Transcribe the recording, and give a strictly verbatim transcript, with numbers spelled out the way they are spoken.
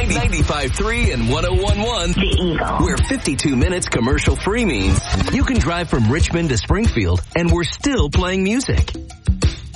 ninety-five point three and one oh one point one. The Eagle. Where fifty-two minutes commercial free means you can drive from Richmond to Springfield and we're still playing music.